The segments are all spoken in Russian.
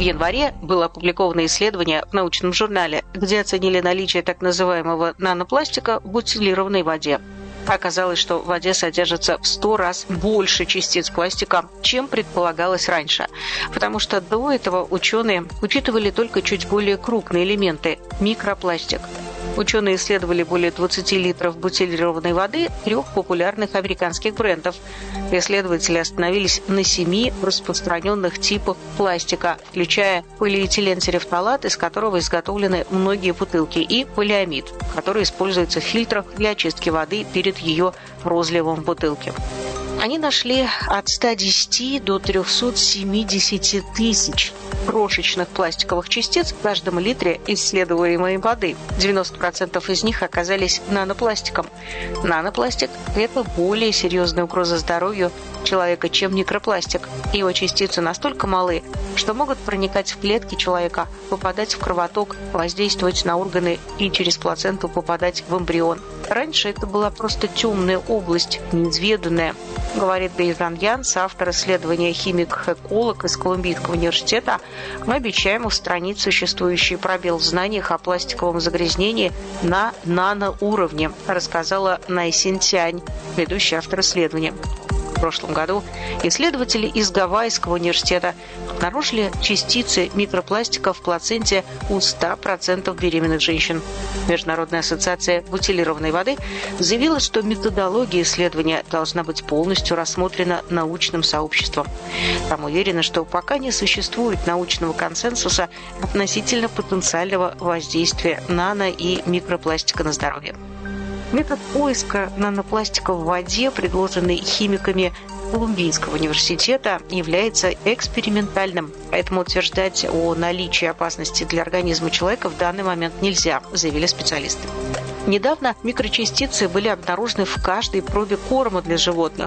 В январе было опубликовано исследование в научном журнале, где оценили наличие так называемого нанопластика в бутилированной воде. Оказалось, что в воде содержится в 100 раз больше частиц пластика, чем предполагалось раньше, потому что до этого ученые учитывали только чуть более крупные элементы – микропластик. Ученые исследовали более 20 литров бутилированной воды 3 популярных американских брендов. Исследователи остановились на 7 распространенных типах пластика, включая полиэтилентерефталат, из которого изготовлены многие бутылки, и полиамид, который используется в фильтрах для очистки воды перед ее розливом в бутылке. Они нашли от 110 до 370 тысяч крошечных пластиковых частиц в каждом литре исследуемой воды. 90% из них оказались нанопластиком. Нанопластик – это более серьезная угроза здоровью человека, чем микропластик. Его частицы настолько малы, что могут проникать в клетки человека, попадать в кровоток, воздействовать на органы и через плаценту попадать в эмбрион. Раньше это была просто темная область, неизведанная, говорит Бейзан Янс, автор исследования химик-эколог из Колумбийского университета. Мы обещаем устранить существующий пробел в знаниях о пластиковом загрязнении на наноуровне, рассказала Найсин Тянь, ведущий автор исследования. В прошлом году исследователи из Гавайского университета обнаружили частицы микропластика в плаценте у 100% беременных женщин. Международная ассоциация бутилированной воды заявила, что методология исследования должна быть полностью рассмотрена научным сообществом. Там уверены, что пока не существует научного консенсуса относительно потенциального воздействия нано- и микропластика на здоровье. Метод поиска нанопластика в воде, предложенный химиками Колумбийского университета, является экспериментальным, поэтому утверждать о наличии опасности для организма человека в данный момент нельзя, заявили специалисты. Недавно микрочастицы были обнаружены в каждой пробе корма для животных.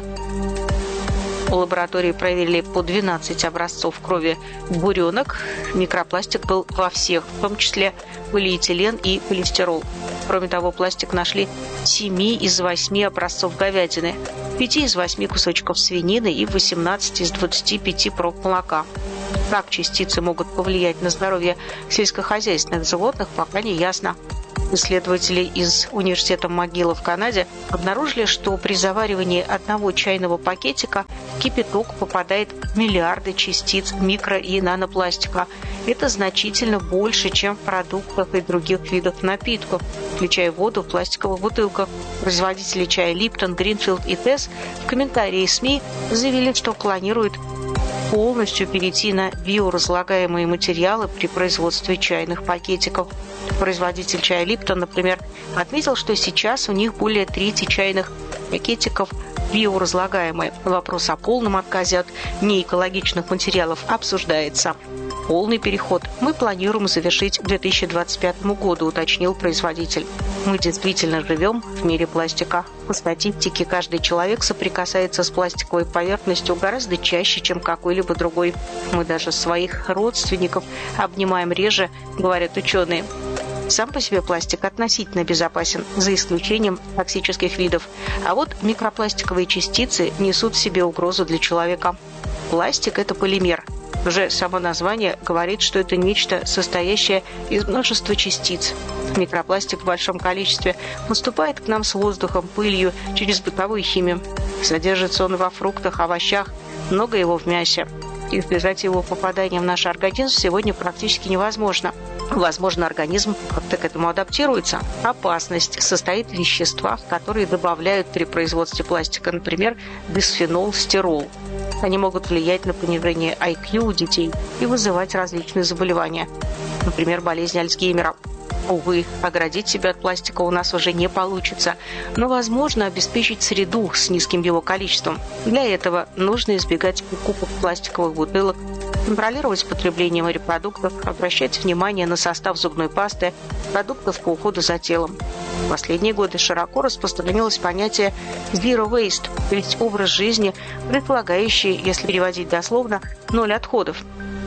В лаборатории проверили по 12 образцов крови буренок. Микропластик был во всех, в том числе полиэтилен и полистирол. Кроме того, пластик нашли в 7 из 8 образцов говядины, в 5 из 8 кусочков свинины и в 18 из 25 проб молока. Как частицы могут повлиять на здоровье сельскохозяйственных животных, пока не ясно. Исследователи из университета МcGill в Канаде обнаружили, что при заваривании 1 чайного пакетика в кипяток попадает миллиарды частиц микро- и нанопластика. Это значительно больше, чем в продуктах и других видах напитков, включая воду в пластиковых бутылках. Производители чая Липтон, Гринфилд и Тесс в комментарии СМИ заявили, что планируют полностью перейти на биоразлагаемые материалы при производстве чайных пакетиков. Производитель чая Липтон, например, отметил, что сейчас у них более трети чайных пакетиков биоразлагаемые. Вопрос о полном отказе от неэкологичных материалов обсуждается. Полный переход мы планируем завершить к 2025 году, уточнил производитель. Мы действительно живем в мире пластика. По статистике, каждый человек соприкасается с пластиковой поверхностью гораздо чаще, чем какой-либо другой. Мы даже своих родственников обнимаем реже, говорят ученые. Сам по себе пластик относительно безопасен, за исключением токсических видов. А вот микропластиковые частицы несут в себе угрозу для человека. Пластик – это полимер. Уже само название говорит, что это нечто, состоящее из множества частиц. Микропластик в большом количестве поступает к нам с воздухом, пылью, через бытовую химию. Содержится он во фруктах, овощах, много его в мясе. Избежать его попадания в наш организм сегодня практически невозможно. Возможно, организм как-то к этому адаптируется. Опасность состоит в веществах, которые добавляют при производстве пластика, например, бисфенол, стирол. Они могут влиять на понижение IQ у детей и вызывать различные заболевания, например, болезнь Альцгеймера. Увы, оградить себя от пластика у нас уже не получится, но возможно обеспечить среду с низким его количеством. Для этого нужно избегать покупок пластиковых бутылок, контролировать потребление морепродуктов, обращать внимание на состав зубной пасты, продуктов по уходу за телом. В последние годы широко распространилось понятие «zero waste», то есть образ жизни, предполагающий, если переводить дословно, 0 отходов.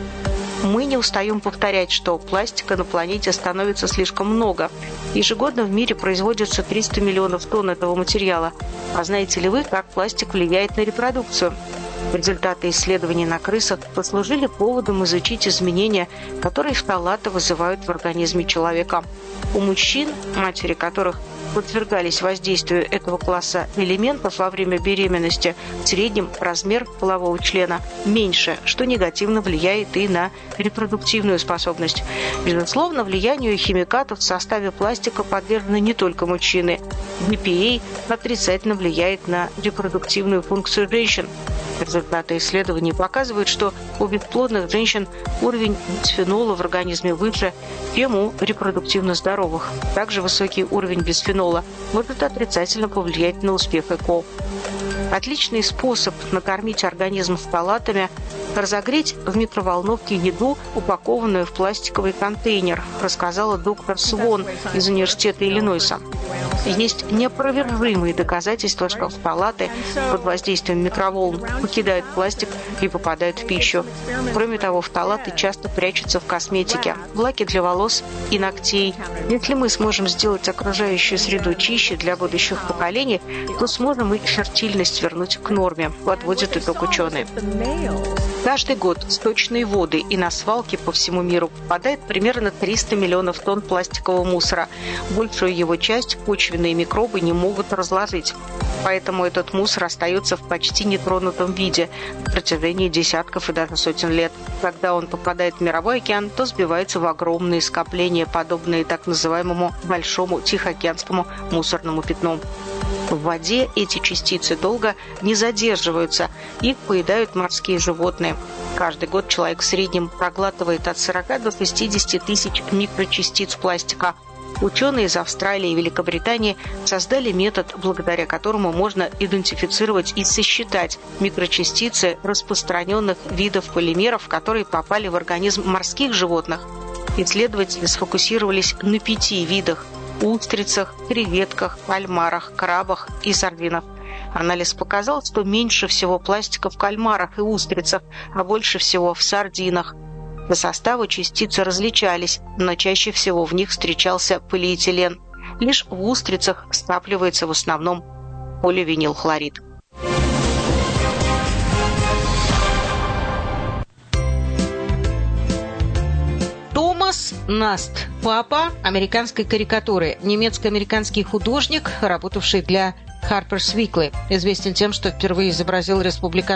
Мы не устаем повторять, что пластика на планете становится слишком много. Ежегодно в мире производится 300 миллионов тонн этого материала. А знаете ли вы, как пластик влияет на репродукцию? Результаты исследований на крысах послужили поводом изучить изменения, которые фталаты вызывают в организме человека. У мужчин, матери которых подвергались воздействию этого класса элементов во время беременности, в среднем размер полового члена меньше, что негативно влияет и на репродуктивную способность. Безусловно, влиянию химикатов в составе пластика подвержены не только мужчины. BPA отрицательно влияет на репродуктивную функцию женщин. Результаты исследований показывают, что у бесплодных женщин уровень бисфенола в организме выше, чем у репродуктивно здоровых. Также высокий уровень бисфенола может отрицательно повлиять на успех ЭКО. Отличный способ накормить организм фталатами – разогреть в микроволновке еду, упакованную в пластиковый контейнер, рассказала доктор Свон из Университета Иллинойса. Есть неопровержимые доказательства, что фталаты под воздействием микроволн покидают пластик и попадают в пищу. Кроме того, фталаты часто прячутся в косметике, в лаке для волос и ногтей. Если мы сможем сделать окружающую среду чище для будущих поколений, то сможем и фертильность вернуть к норме, подводят итог ученые. Каждый год в сточные воды и на свалки по всему миру попадает примерно 300 миллионов тонн пластикового мусора. Большую его часть почвенные микробы не могут разложить. Поэтому этот мусор остается в почти нетронутом виде на протяжении десятков и даже сотен лет. Когда он попадает в мировой океан, то сбивается в огромные скопления, подобные так называемому большому Тихоокеанскому мусорному пятну. В воде эти частицы долго не задерживаются, их поедают морские животные. Каждый год человек в среднем проглатывает от 40 до 60 тысяч микрочастиц пластика. Ученые из Австралии и Великобритании создали метод, благодаря которому можно идентифицировать и сосчитать микрочастицы распространенных видов полимеров, которые попали в организм морских животных. Исследователи сфокусировались на 5 видах – устрицах, креветках, кальмарах, крабах и сардинах. Анализ показал, что меньше всего пластика в кальмарах и устрицах, а больше всего в сардинах. По составу частицы различались, но чаще всего в них встречался полиэтилен. Лишь в устрицах скапливается в основном поливинилхлорид. Томас Наст, папа американской карикатуры, немецко-американский художник, работавший для Harper's Weekly, известен тем, что впервые изобразил республиканскую